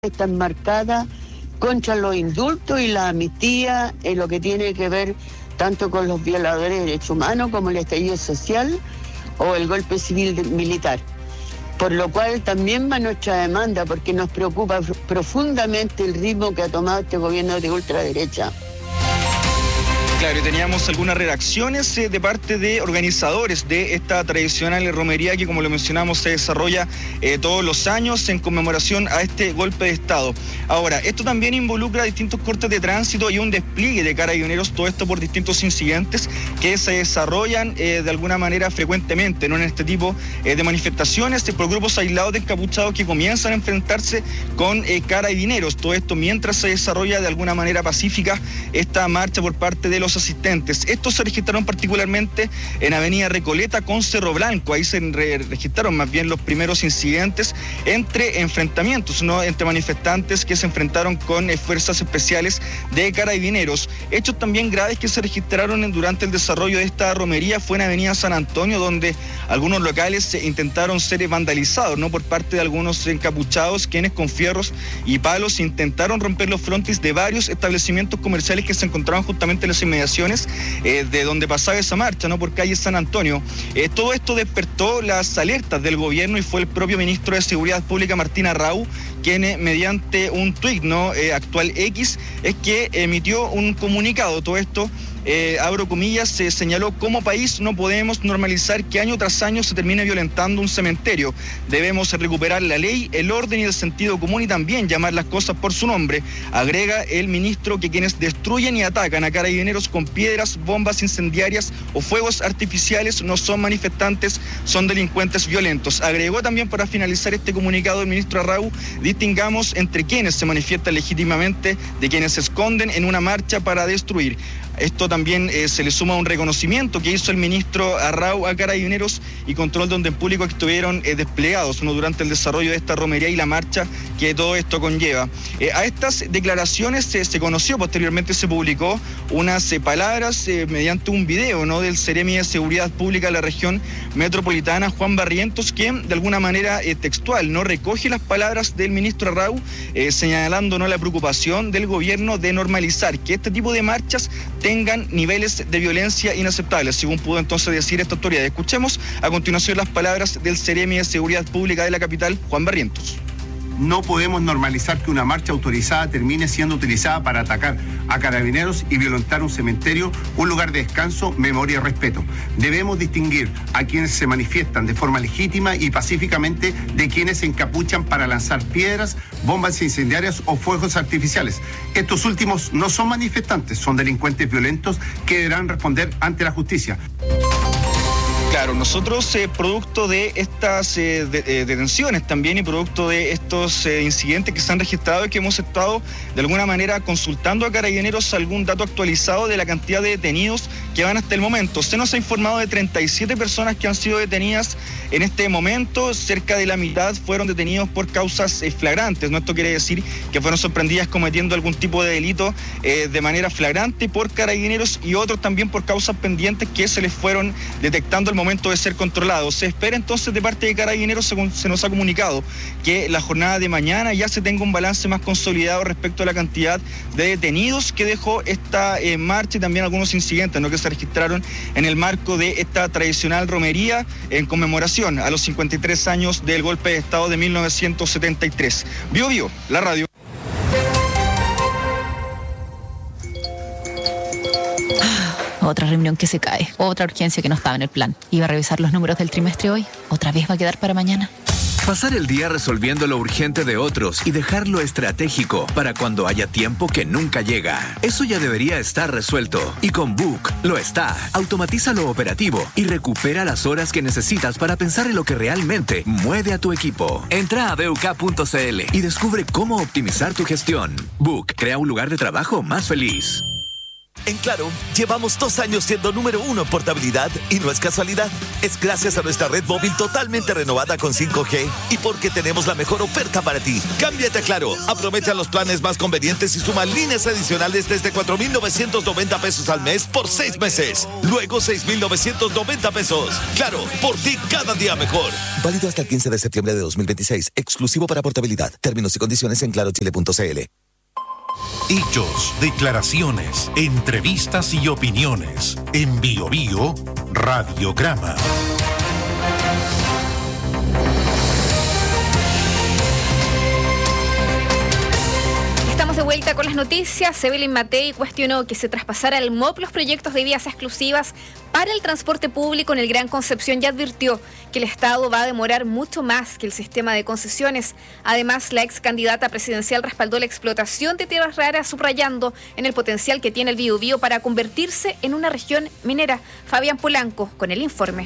está enmarcada contra los indultos y la amnistía en lo que tiene que ver tanto con los violadores de derechos humanos como el estallido social o el golpe civil militar. Por lo cual también va nuestra demanda, porque nos preocupa profundamente el ritmo que ha tomado este gobierno de ultraderecha. Claro, y teníamos algunas reacciones de parte de organizadores de esta tradicional romería que, como lo mencionamos, se desarrolla todos los años en conmemoración a este golpe de Estado. Ahora, esto también involucra distintos cortes de tránsito y un despliegue de carabineros, todo esto por distintos incidentes que se desarrollan de alguna manera frecuentemente, ¿no? En este tipo de manifestaciones por grupos aislados de encapuchados que comienzan a enfrentarse con carabineros. Todo esto mientras se desarrolla de alguna manera pacífica esta marcha por parte de los asistentes. Estos se registraron particularmente en Avenida Recoleta con Cerro Blanco. Ahí se registraron más bien los primeros incidentes entre enfrentamientos, ¿no? Entre manifestantes que se enfrentaron con fuerzas especiales de carabineros. Hechos también graves que se registraron durante el desarrollo de esta romería fue en Avenida San Antonio, donde algunos locales intentaron ser vandalizados, ¿no? Por parte de algunos encapuchados, quienes con fierros y palos intentaron romper los frontis de varios establecimientos comerciales que se encontraban justamente en las inmediaciones de donde pasaba esa marcha, ¿no? Por calle San Antonio. Todo esto despertó las alertas del gobierno y fue el propio ministro de Seguridad Pública, Martín Arrau, quien mediante un tuit, ¿no? Actual X, es que emitió un comunicado. Todo esto, abro comillas, se señaló: como país no podemos normalizar que año tras año se termine violentando un cementerio. Debemos recuperar la ley, el orden y el sentido común y también llamar las cosas por su nombre. Agrega el ministro que quienes destruyen y atacan a carabineros con piedras, bombas incendiarias o fuegos artificiales no son manifestantes, son delincuentes violentos. Agregó también, para finalizar este comunicado, el ministro Arrau: distingamos entre quienes se manifiestan legítimamente de quienes se esconden en una marcha para destruir. Esto también se le suma un reconocimiento que hizo el ministro Arrau a carabineros y control de orden público que estuvieron desplegados, ¿no? Durante el desarrollo de esta romería y la marcha que todo esto conlleva. A estas declaraciones se conoció, posteriormente se publicó unas palabras mediante un video, ¿no? Del Seremi de Seguridad Pública de la región metropolitana, Juan Barrientos, quien de alguna manera textual, ¿no? Recoge las palabras del ministro Arrau, señalando, ¿no? La preocupación del gobierno de normalizar que este tipo de marchas tengan niveles de violencia inaceptables, según pudo entonces decir esta autoridad. Escuchemos a continuación las palabras del Seremi de Seguridad Pública de la capital, Juan Barrientos. No podemos normalizar que una marcha autorizada termine siendo utilizada para atacar a carabineros y violentar un cementerio, un lugar de descanso, memoria y respeto. Debemos distinguir a quienes se manifiestan de forma legítima y pacíficamente de quienes se encapuchan para lanzar piedras, bombas incendiarias o fuegos artificiales. Estos últimos no son manifestantes, son delincuentes violentos que deberán responder ante la justicia. Claro, nosotros producto de estas detenciones también y producto de estos incidentes que se han registrado y que hemos estado de alguna manera consultando a carabineros algún dato actualizado de la cantidad de detenidos que van hasta el momento. Se nos ha informado de 37 personas que han sido detenidas en este momento, cerca de la mitad fueron detenidos por causas flagrantes, ¿no? Esto quiere decir que fueron sorprendidas cometiendo algún tipo de delito de manera flagrante por carabineros y otros también por causas pendientes que se les fueron detectando al momento de ser controlados. Se espera entonces de parte de carabineros, según se nos ha comunicado, que la jornada de mañana ya se tenga un balance más consolidado respecto a la cantidad de detenidos que dejó esta marcha y también algunos incidentes, ¿no? Que se registraron en el marco de esta tradicional romería en conmemoración a los 53 años del golpe de Estado de 1973. Bio, la radio. Otra reunión que se cae, otra urgencia que no estaba en el plan. Iba a revisar los números del trimestre hoy, otra vez va a quedar para mañana. Pasar el día resolviendo lo urgente de otros y dejar lo estratégico para cuando haya tiempo que nunca llega. Eso ya debería estar resuelto. Y con Book lo está. Automatiza lo operativo y recupera las horas que necesitas para pensar en lo que realmente mueve a tu equipo. Entra a BUK.cl y descubre cómo optimizar tu gestión. Book crea un lugar de trabajo más feliz. En Claro, llevamos 2 años siendo número 1 en portabilidad y no es casualidad. Es gracias a nuestra red móvil totalmente renovada con 5G y porque tenemos la mejor oferta para ti. Cámbiate a Claro, aprovecha los planes más convenientes y suma líneas adicionales desde 4,990 pesos al mes por 6 meses. Luego 6,990 pesos. Claro, por ti cada día mejor. Válido hasta el 15 de septiembre de 2026. Exclusivo para portabilidad. Términos y condiciones en clarochile.cl. Hechos, declaraciones, entrevistas y opiniones. En Bio Bio, Radiograma. Estamos de vuelta con las noticias. Evelyn Matei cuestionó que se traspasara al MOP los proyectos de vías exclusivas para el transporte público en el Gran Concepción y advirtió que el Estado va a demorar mucho más que el sistema de concesiones. Además, la ex candidata presidencial respaldó la explotación de tierras raras, subrayando en el potencial que tiene el Biobío para convertirse en una región minera. Fabián Polanco con el informe.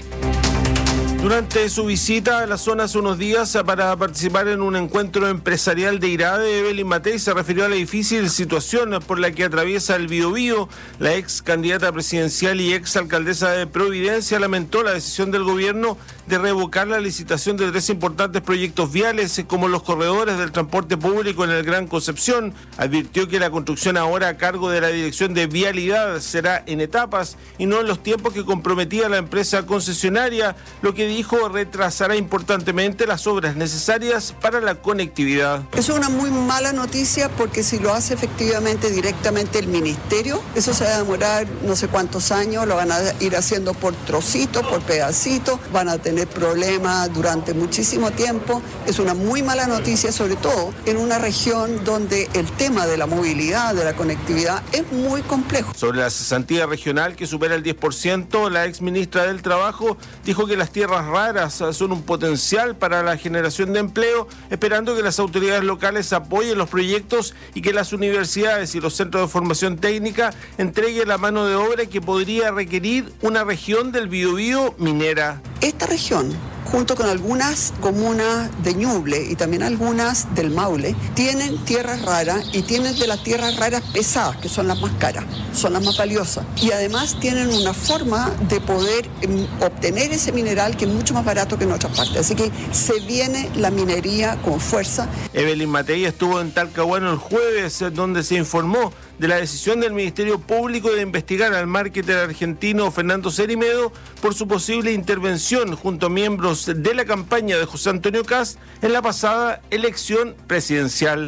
Durante su visita a la zona hace unos días para participar en un encuentro empresarial de IRADE, Evelyn Matei se refirió a la difícil situación por la que atraviesa el Biobío. La ex candidata presidencial y ex alcaldesa de Providencia lamentó la decisión del gobierno de revocar la licitación de 3 importantes proyectos viales como los corredores del transporte público en el Gran Concepción. Advirtió que la construcción ahora a cargo de la Dirección de Vialidad será en etapas y no en los tiempos que comprometía la empresa concesionaria, lo que dijo retrasará importantemente las obras necesarias para la conectividad. Es una muy mala noticia porque si lo hace efectivamente directamente el ministerio, eso se va a demorar no sé cuántos años, lo van a ir haciendo por trocito, por pedacito, van a tener problemas durante muchísimo tiempo. Es una muy mala noticia, sobre todo en una región donde el tema de la movilidad, de la conectividad es muy complejo. Sobre la cesantía regional que supera el 10%, la ex ministra del Trabajo dijo que las tierras raras son un potencial para la generación de empleo, esperando que las autoridades locales apoyen los proyectos y que las universidades y los centros de formación técnica entreguen la mano de obra que podría requerir una región del Biobío minera. Esta región, junto con algunas comunas de Ñuble y también algunas del Maule, tienen tierras raras y tienen de las tierras raras pesadas, que son las más caras, son las más valiosas. Y además tienen una forma de poder obtener ese mineral que es mucho más barato que en otras partes. Así que se viene la minería con fuerza. Evelyn Matei estuvo en Talcahuano el jueves, donde se informó de la decisión del Ministerio Público de investigar al marketer argentino Fernando Cerimedo por su posible intervención junto a miembros de la campaña de José Antonio Kast en la pasada elección presidencial.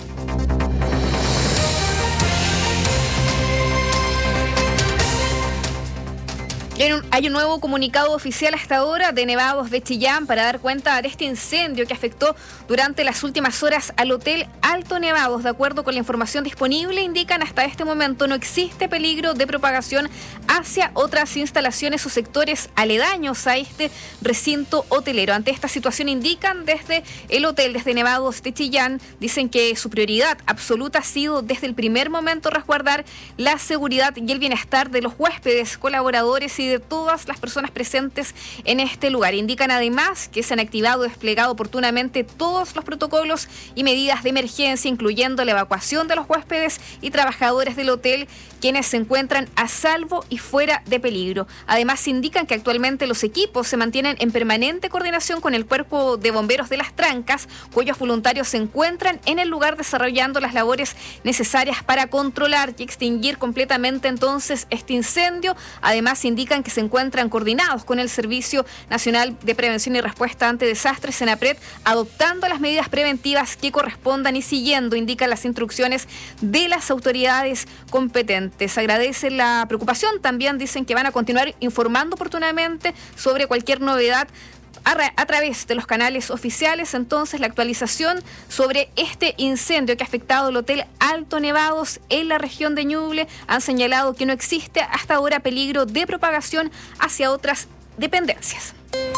Hay un nuevo comunicado oficial hasta ahora de Nevados de Chillán para dar cuenta de este incendio que afectó durante las últimas horas al Hotel Alto Nevados. De acuerdo con la información disponible, indican hasta este momento no existe peligro de propagación hacia otras instalaciones o sectores aledaños a este recinto hotelero. Ante esta situación indican desde el hotel, desde Nevados de Chillán, dicen que su prioridad absoluta ha sido desde el primer momento resguardar la seguridad y el bienestar de los huéspedes, colaboradores y de todas las personas presentes en este lugar. Indican además que se han activado y desplegado oportunamente todos los protocolos y medidas de emergencia, incluyendo la evacuación de los huéspedes y trabajadores del hotel, quienes se encuentran a salvo y fuera de peligro. Además, indican que actualmente los equipos se mantienen en permanente coordinación con el Cuerpo de Bomberos de Las Trancas, cuyos voluntarios se encuentran en el lugar desarrollando las labores necesarias para controlar y extinguir completamente entonces este incendio. Además, indican que se encuentran coordinados con el Servicio Nacional de Prevención y Respuesta ante Desastres, SENAPRED, adoptando las medidas preventivas que correspondan y siguiendo, indican las instrucciones de las autoridades competentes. Agradecen la preocupación, también dicen que van a continuar informando oportunamente sobre cualquier novedad a través de los canales oficiales. Entonces, la actualización sobre este incendio que ha afectado el Hotel Alto Nevados en la región de Ñuble, han señalado que no existe hasta ahora peligro de propagación hacia otras dependencias.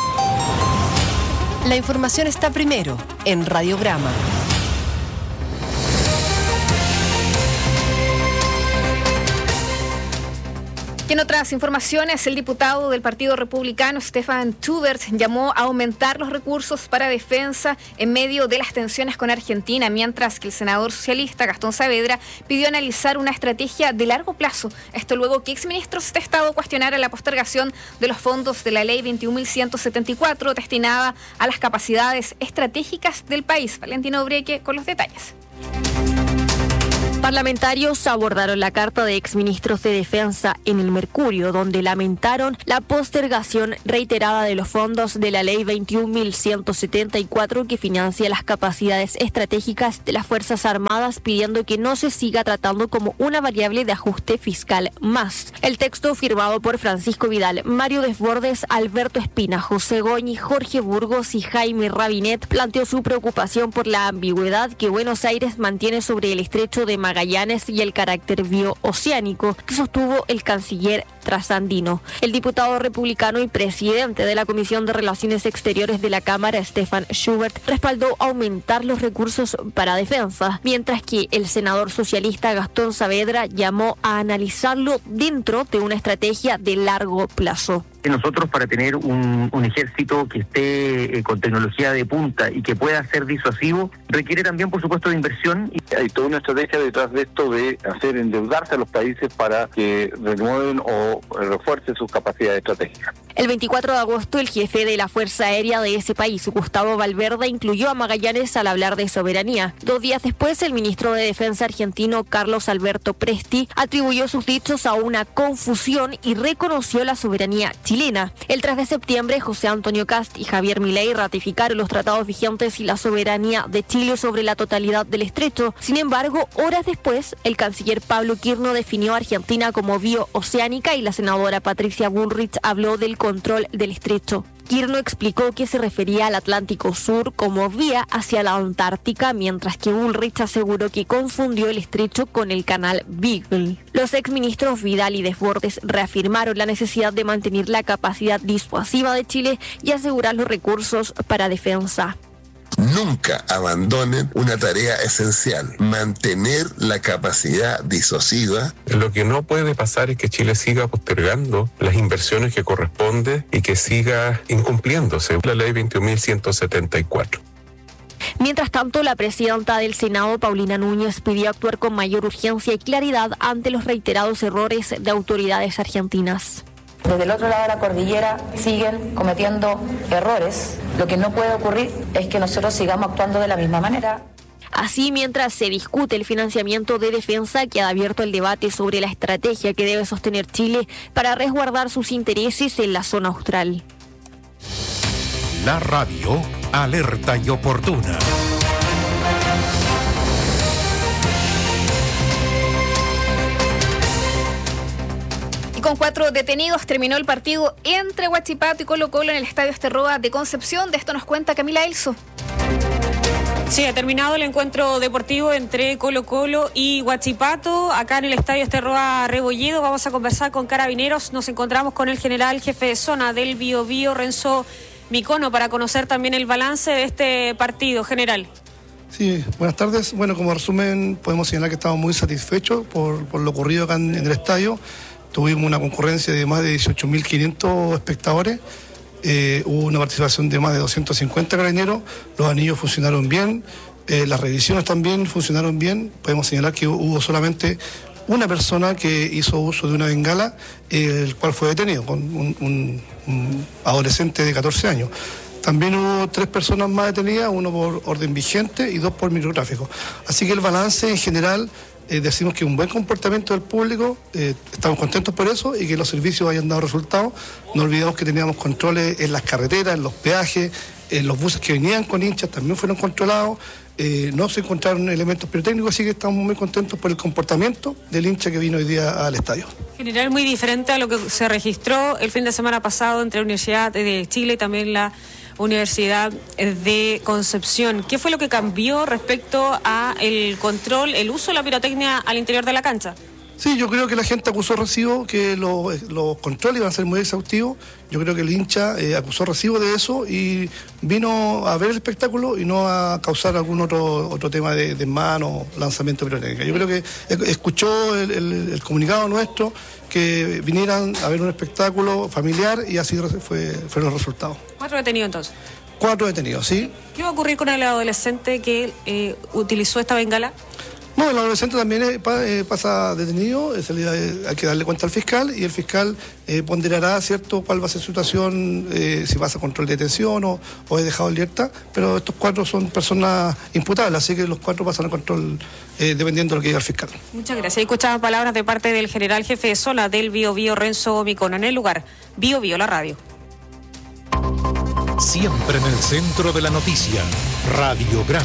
La información está primero en Radiograma. Y en otras informaciones, el diputado del Partido Republicano, Stefan Schubert, llamó a aumentar los recursos para defensa en medio de las tensiones con Argentina, mientras que el senador socialista Gastón Saavedra pidió analizar una estrategia de largo plazo. Esto luego que exministros de Estado cuestionaran la postergación de los fondos de la Ley 21.174 destinada a las capacidades estratégicas del país. Valentina Obreque con los detalles. Parlamentarios abordaron la carta de exministros de Defensa en el Mercurio, donde lamentaron la postergación reiterada de los fondos de la Ley 21.174 que financia las capacidades estratégicas de las Fuerzas Armadas, pidiendo que no se siga tratando como una variable de ajuste fiscal más. El texto, firmado por Francisco Vidal, Mario Desbordes, Alberto Espina, José Goñi, Jorge Burgos y Jaime Rabinet, planteó su preocupación por la ambigüedad que Buenos Aires mantiene sobre el estrecho de Magallanes y el carácter biooceánico que sostuvo el canciller trasandino. El diputado republicano y presidente de la Comisión de Relaciones Exteriores de la Cámara, Stefan Schubert, respaldó aumentar los recursos para defensa, mientras que el senador socialista Gastón Saavedra llamó a analizarlo dentro de una estrategia de largo plazo. Nosotros, para tener un ejército que esté con tecnología de punta y que pueda ser disuasivo, requiere también, por supuesto, de inversión. Hay toda una estrategia detrás de esto de hacer endeudarse a los países para que renueven o refuercen sus capacidades estratégicas. El 24 de agosto, el jefe de la Fuerza Aérea de ese país, Gustavo Valverde, incluyó a Magallanes al hablar de soberanía. 2 días después, el ministro de Defensa argentino, Carlos Alberto Presti, atribuyó sus dichos a una confusión y reconoció la soberanía chilena. El 3 de septiembre, José Antonio Kast y Javier Milei ratificaron los tratados vigentes y la soberanía de Chile sobre la totalidad del estrecho. Sin embargo, horas después, el canciller Pablo Quirno definió a Argentina como biooceánica y la senadora Patricia Bullrich habló del control del estrecho. Quirno explicó que se refería al Atlántico Sur como vía hacia la Antártica, mientras que Bullrich aseguró que confundió el estrecho con el canal Beagle. Los exministros Vidal y Desbordes reafirmaron la necesidad de mantener la capacidad disuasiva de Chile y asegurar los recursos para defensa. Nunca abandonen una tarea esencial, mantener la capacidad disuasiva. Lo que no puede pasar es que Chile siga postergando las inversiones que corresponden y que siga incumpliéndose la ley 21.174. Mientras tanto, la presidenta del Senado, Paulina Núñez, pidió actuar con mayor urgencia y claridad ante los reiterados errores de autoridades argentinas. Desde el otro lado de la cordillera siguen cometiendo errores. Lo que no puede ocurrir es que nosotros sigamos actuando de la misma manera. Así, mientras se discute el financiamiento de defensa, queda abierto el debate sobre la estrategia que debe sostener Chile para resguardar sus intereses en la zona austral. La radio, alerta y oportuna. Y con 4 detenidos terminó el partido entre Huachipato y Colo-Colo en el Estadio Esterroa de Concepción. De esto nos cuenta Camila Elso. Sí, ha terminado el encuentro deportivo entre Colo-Colo y Huachipato, acá en el Estadio Esterroa Rebolledo. Vamos a conversar con Carabineros. Nos encontramos con el general jefe de zona del Biobío, Renzo Micono, para conocer también el balance de este partido. General. Sí, buenas tardes. Bueno, como resumen, podemos señalar que estamos muy satisfechos por lo ocurrido acá en el estadio. Tuvimos una concurrencia de más de 18.500 espectadores, hubo una participación de más de 250 carabineros, los anillos funcionaron bien, las revisiones también funcionaron bien. Podemos señalar que hubo solamente una persona que hizo uso de una bengala, el cual fue detenido, con un adolescente de 14 años. También hubo 3 personas más detenidas, 1 por orden vigente y 2 por microtráfico. Así que el balance en general, decimos que un buen comportamiento del público, estamos contentos por eso y que los servicios hayan dado resultados. No olvidemos que teníamos controles en las carreteras, en los peajes, en los buses que venían con hinchas también fueron controlados, no se encontraron elementos pirotécnicos, así que estamos muy contentos por el comportamiento del hincha que vino hoy día al estadio. General, muy diferente a lo que se registró el fin de semana pasado entre la Universidad de Chile y también la Universidad de Concepción. ¿Qué fue lo que cambió respecto a el control, el uso de la pirotecnia al interior de la cancha? Sí, yo creo que la gente acusó recibo, que los controles iban a ser muy exhaustivos. Yo creo que el hincha acusó recibo de eso y vino a ver el espectáculo y no a causar algún otro tema de desmano, lanzamiento pirotécnico. Yo creo que escuchó el comunicado nuestro, que vinieran a ver un espectáculo familiar y así fueron los resultados. 4 detenidos entonces. 4 detenidos, sí. ¿Qué va a ocurrir con el adolescente que utilizó esta bengala? No, el adolescente también pasa detenido, hay que darle cuenta al fiscal y el fiscal ponderará, ¿cierto?, cuál va a ser su situación, si pasa a control de detención o es dejado en libertad, pero estos 4 son personas imputables, así que los 4 pasan a control dependiendo de lo que diga el fiscal. Muchas gracias. Escuchaba palabras de parte del general jefe de zona del Biobío, Renzo Micona. En el lugar, Biobío, la radio. Siempre en el centro de la noticia, Radiograma.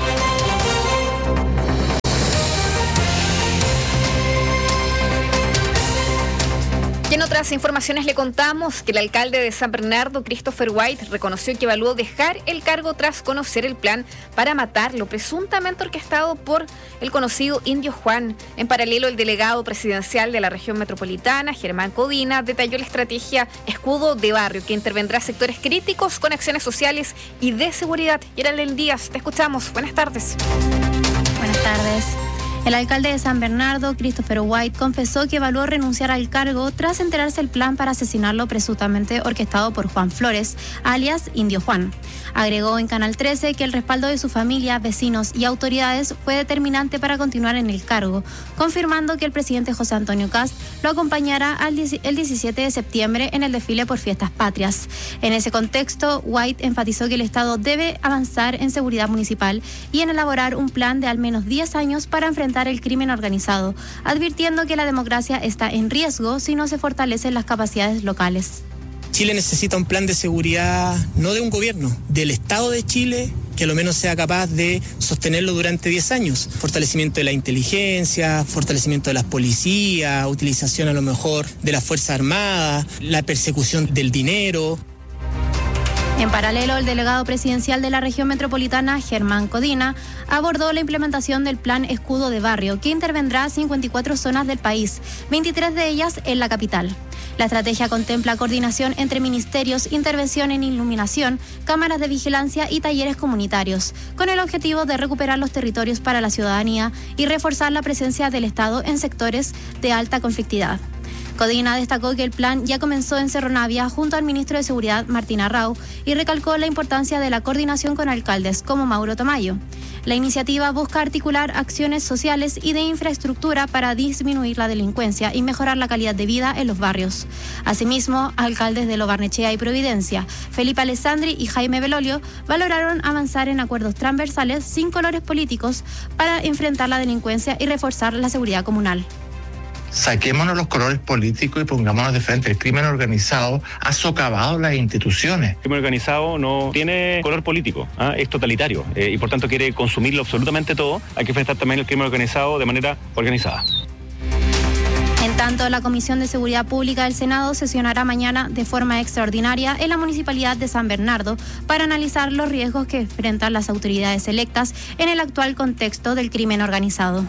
Y en otras informaciones le contamos que el alcalde de San Bernardo, Christopher White, reconoció que evaluó dejar el cargo tras conocer el plan para matarlo, presuntamente orquestado por el conocido Indio Juan. En paralelo, el delegado presidencial de la región metropolitana, Germán Codina, detalló la estrategia Escudo de Barrio, que intervendrá sectores críticos con acciones sociales y de seguridad. Yeralén Díaz, te escuchamos. Buenas tardes. Buenas tardes. El alcalde de San Bernardo, Christopher White, confesó que evaluó renunciar al cargo tras enterarse el plan para asesinarlo presuntamente orquestado por Juan Flores, alias Indio Juan. Agregó en Canal 13 que el respaldo de su familia, vecinos y autoridades fue determinante para continuar en el cargo, confirmando que el presidente José Antonio Kast lo acompañará el 17 de septiembre en el desfile por Fiestas Patrias. En ese contexto, White enfatizó que el Estado debe avanzar en seguridad municipal y en elaborar un plan de al menos 10 años para enfrentar el crimen organizado, advirtiendo que la democracia está en riesgo si no se fortalecen las capacidades locales. Chile necesita un plan de seguridad, no de un gobierno, del Estado de Chile, que a lo menos sea capaz de sostenerlo durante 10 años. Fortalecimiento de la inteligencia, fortalecimiento de las policías, utilización a lo mejor de las Fuerzas Armadas, la persecución del dinero. En paralelo, el delegado presidencial de la región metropolitana, Germán Codina, abordó la implementación del plan Escudo de Barrio, que intervendrá 54 zonas del país, 23 de ellas en la capital. La estrategia contempla coordinación entre ministerios, intervención en iluminación, cámaras de vigilancia y talleres comunitarios, con el objetivo de recuperar los territorios para la ciudadanía y reforzar la presencia del Estado en sectores de alta conflictividad. Codina destacó que el plan ya comenzó en Cerro Navia junto al ministro de Seguridad, Martín Arrau, y recalcó la importancia de la coordinación con alcaldes como Mauro Tamayo. La iniciativa busca articular acciones sociales y de infraestructura para disminuir la delincuencia y mejorar la calidad de vida en los barrios. Asimismo, alcaldes de Lo Barnechea y Providencia, Felipe Alessandri y Jaime Belolio, valoraron avanzar en acuerdos transversales sin colores políticos para enfrentar la delincuencia y reforzar la seguridad comunal. Saquémonos los colores políticos y pongámonos de frente. El crimen organizado ha socavado las instituciones. El crimen organizado no tiene color político, es totalitario y por tanto quiere consumirlo absolutamente todo. Hay que enfrentar también el crimen organizado de manera organizada. En tanto, la Comisión de Seguridad Pública del Senado sesionará mañana de forma extraordinaria en la Municipalidad de San Bernardo para analizar los riesgos que enfrentan las autoridades electas en el actual contexto del crimen organizado.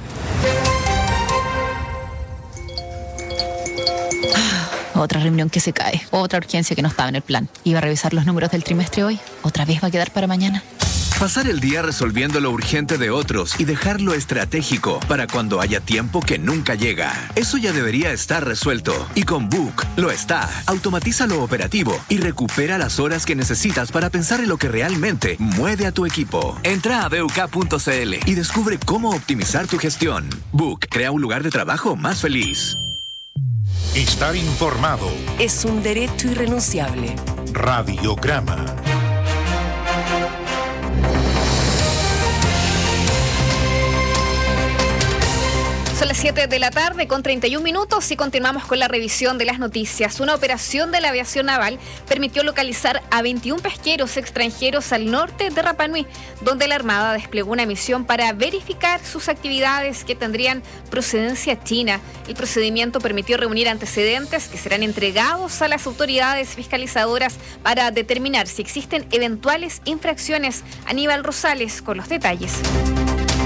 Otra reunión que se cae, otra urgencia que no estaba en el plan. Iba a revisar los números del trimestre hoy, otra vez va a quedar para mañana. Pasar el día resolviendo lo urgente de otros y dejar lo estratégico para cuando haya tiempo que nunca llega. Eso ya debería estar resuelto. Y con Book lo está. Automatiza lo operativo y recupera las horas que necesitas para pensar en lo que realmente mueve a tu equipo. Entra a BUK.cl y descubre cómo optimizar tu gestión. Book crea un lugar de trabajo más feliz. Estar informado es un derecho irrenunciable. Radiograma. Son las 7 de la tarde con 31 minutos y continuamos con la revisión de las noticias. Una operación de la aviación naval permitió localizar a 21 pesqueros extranjeros al norte de Rapa Nui, donde la Armada desplegó una misión para verificar sus actividades que tendrían procedencia china. El procedimiento permitió reunir antecedentes que serán entregados a las autoridades fiscalizadoras para determinar si existen eventuales infracciones. Aníbal Rosales con los detalles.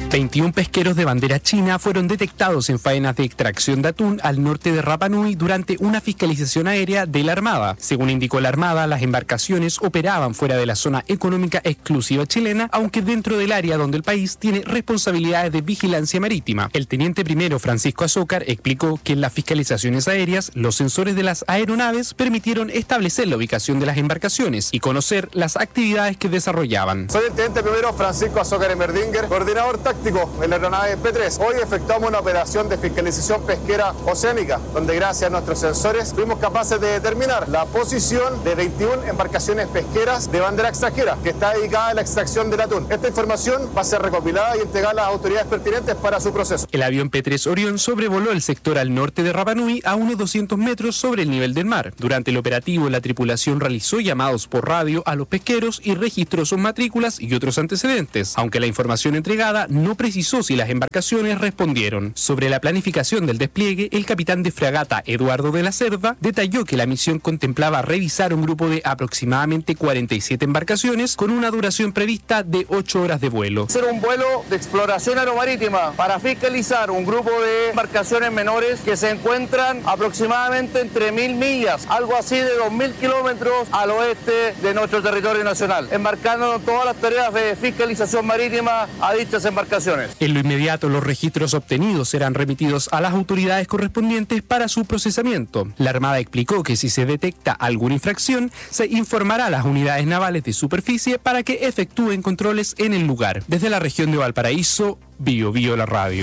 21 pesqueros de bandera china fueron detectados en faenas de extracción de atún al norte de Rapa Nui durante una fiscalización aérea de la Armada. Según indicó la Armada, las embarcaciones operaban fuera de la zona económica exclusiva chilena, aunque dentro del área donde el país tiene responsabilidades de vigilancia marítima. El teniente primero Francisco Azócar explicó que en las fiscalizaciones aéreas, los sensores de las aeronaves permitieron establecer la ubicación de las embarcaciones y conocer las actividades que desarrollaban. Soy el teniente primero Francisco Azócar Emerdinger, coordinador táctico en la aeronave P3. Hoy efectuamos una operación de fiscalización pesquera oceánica, donde gracias a nuestros sensores fuimos capaces de determinar la posición de 21 embarcaciones pesqueras de bandera extranjera, que está dedicada a la extracción del atún. Esta información va a ser recopilada y entregada a las autoridades pertinentes para su proceso. El avión P3 Orión sobrevoló el sector al norte de Rapa Nui a unos 200 metros sobre el nivel del mar. Durante el operativo, la tripulación realizó llamados por radio a los pesqueros y registró sus matrículas y otros antecedentes, aunque la información entregada no precisó si las embarcaciones respondieron. Sobre la planificación del despliegue, el capitán de fragata Eduardo de la Cerda detalló que la misión contemplaba revisar un grupo de aproximadamente 47 embarcaciones con una duración prevista de 8 horas de vuelo. Hacer un vuelo de exploración aeromarítima para fiscalizar un grupo de embarcaciones menores que se encuentran aproximadamente entre 1000 millas, algo así de 2000 kilómetros al oeste de nuestro territorio nacional, embarcando todas las tareas de fiscalización marítima a dichas embarcaciones. En lo inmediato, los registros obtenidos serán remitidos a las autoridades correspondientes para su procesamiento. La Armada explicó que si se detecta alguna infracción, se informará a las unidades navales de superficie para que efectúen controles en el lugar. Desde la región de Valparaíso, Bio Bio la radio.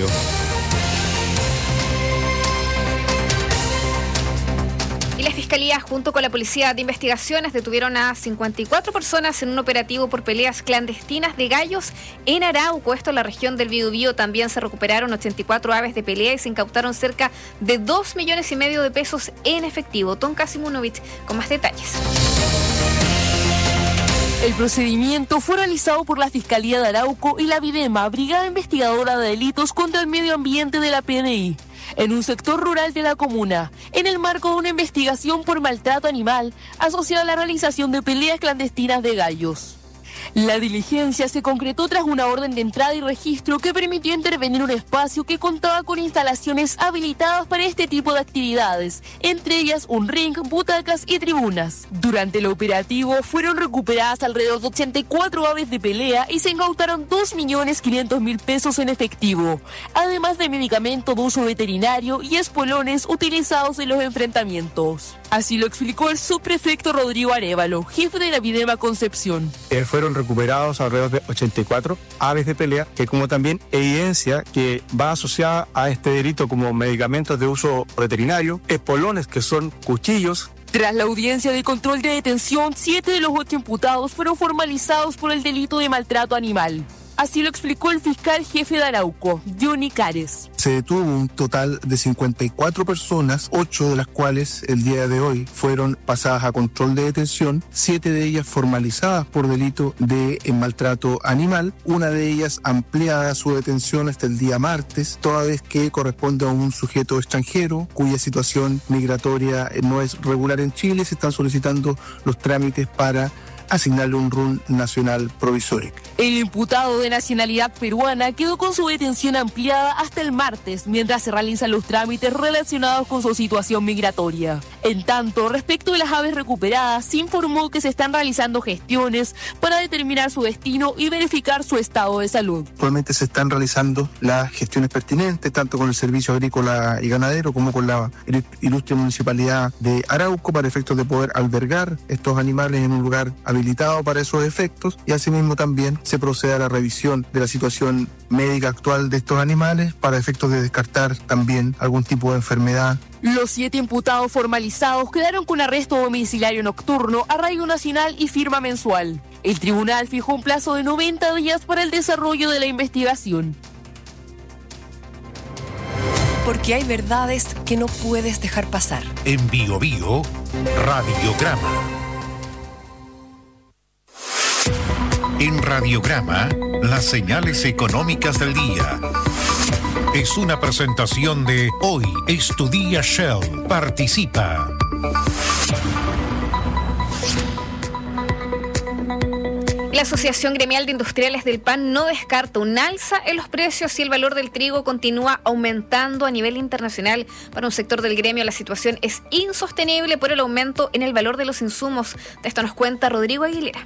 Y la Fiscalía, junto con la Policía de Investigaciones, detuvieron a 54 personas en un operativo por peleas clandestinas de gallos en Arauco. Esto en la región del Biobío. También se recuperaron 84 aves de pelea y se incautaron cerca de 2,5 millones de pesos en efectivo. Tonka Simunovic con más detalles. El procedimiento fue realizado por la Fiscalía de Arauco y la Videma, Brigada Investigadora de Delitos contra el Medio Ambiente de la PDI, en un sector rural de la comuna, en el marco de una investigación por maltrato animal asociada a la realización de peleas clandestinas de gallos. La diligencia se concretó tras una orden de entrada y registro que permitió intervenir un espacio que contaba con instalaciones habilitadas para este tipo de actividades, entre ellas un ring, butacas y tribunas. Durante el operativo fueron recuperadas alrededor de 84 aves de pelea y se incautaron 2,5 pesos en efectivo, además de medicamento de uso veterinario y espolones utilizados en los enfrentamientos. Así lo explicó el subprefecto Rodrigo Arévalo, jefe de la Videma Concepción. Fueron recuperados alrededor de 84 aves de pelea, que como también evidencia que va asociada a este delito como medicamentos de uso veterinario, espolones que son cuchillos. Tras la audiencia de control de detención, 7 de los 8 imputados fueron formalizados por el delito de maltrato animal. Así lo explicó el fiscal jefe de Arauco, Johnny Cares. Se detuvo un total de 54 personas, 8 de las cuales el día de hoy fueron pasadas a control de detención, 7 de ellas formalizadas por delito de maltrato animal, una de ellas ampliada su detención hasta el día martes, toda vez que corresponde a un sujeto extranjero cuya situación migratoria no es regular en Chile. Se están solicitando los trámites para asignarle un RUN nacional provisorio. El imputado de nacionalidad peruana quedó con su detención ampliada hasta el martes, mientras se realizan los trámites relacionados con su situación migratoria. En tanto, respecto de las aves recuperadas, se informó que se están realizando gestiones para determinar su destino y verificar su estado de salud. Actualmente se están realizando las gestiones pertinentes, tanto con el Servicio Agrícola y Ganadero como con la ilustre Municipalidad de Arauco, para efectos de poder albergar estos animales en un lugar habilitado para esos efectos, y asimismo también se procede a la revisión de la situación médica actual de estos animales para efectos de descartar también algún tipo de enfermedad. Los 7 imputados formalizados quedaron con arresto domiciliario nocturno, arraigo nacional y firma mensual. El tribunal fijó un plazo de 90 días para el desarrollo de la investigación. Porque hay verdades que no puedes dejar pasar. En Bio Bio, Radiograma. En Radiograma, las señales económicas del día. Es una presentación de Hoy es tu día Shell. Participa. La Asociación Gremial de Industriales del Pan no descarta un alza en los precios si el valor del trigo continúa aumentando a nivel internacional. Para un sector del gremio la situación es insostenible por el aumento en el valor de los insumos. De esto nos cuenta Rodrigo Aguilera.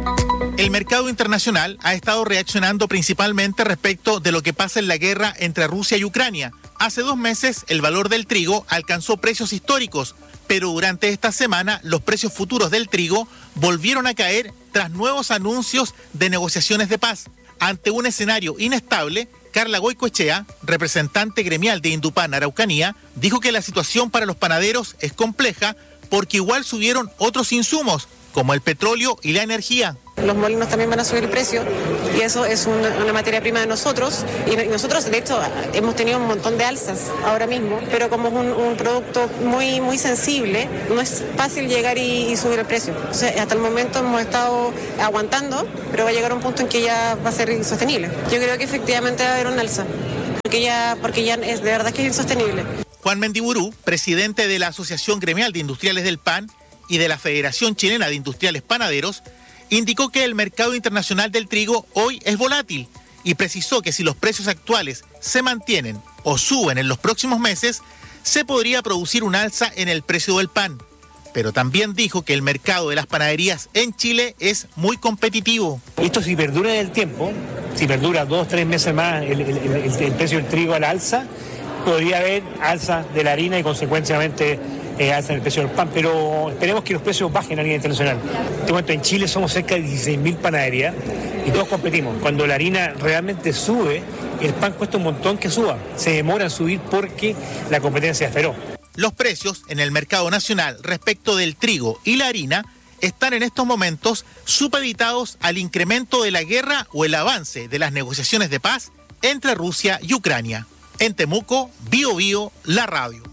El mercado internacional ha estado reaccionando principalmente respecto de lo que pasa en la guerra entre Rusia y Ucrania. Hace 2 meses el valor del trigo alcanzó precios históricos, pero durante esta semana los precios futuros del trigo volvieron a caer tras nuevos anuncios de negociaciones de paz. Ante un escenario inestable, Carla Goicoechea, representante gremial de Indupán Araucanía, dijo que la situación para los panaderos es compleja porque igual subieron otros insumos, como el petróleo y la energía. Los molinos también van a subir el precio y eso es una materia prima de nosotros y nosotros de hecho hemos tenido un montón de alzas ahora mismo, pero como es un producto muy sensible, no es fácil llegar y subir el precio. Entonces, hasta el momento hemos estado aguantando, pero va a llegar un punto en que ya va a ser insostenible. Yo creo que efectivamente va a haber un alza, porque ya es de verdad que es insostenible. Juan Mendiburú, presidente de la Asociación Gremial de Industriales del Pan y de la Federación Chilena de Industriales Panaderos, indicó que el mercado internacional del trigo hoy es volátil y precisó que si los precios actuales se mantienen o suben en los próximos meses, se podría producir un alza en el precio del pan. Pero también dijo que el mercado de las panaderías en Chile es muy competitivo. Esto si perdura en el tiempo, si perdura 2-3 meses más el precio del trigo a la alza, podría haber alza de la harina y consecuentemente alza en el precio del pan, pero esperemos que los precios bajen a nivel internacional. Te cuento, en Chile somos cerca de 16.000 panaderías y todos competimos. Cuando la harina realmente sube, el pan cuesta un montón que suba. Se demora en subir porque la competencia es feroz. Los precios en el mercado nacional respecto del trigo y la harina están en estos momentos supeditados al incremento de la guerra o el avance de las negociaciones de paz entre Rusia y Ucrania. En Temuco, Bio Bio, la radio.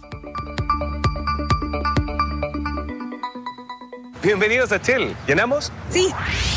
Bienvenidos a Shell. ¿Llenamos? Sí.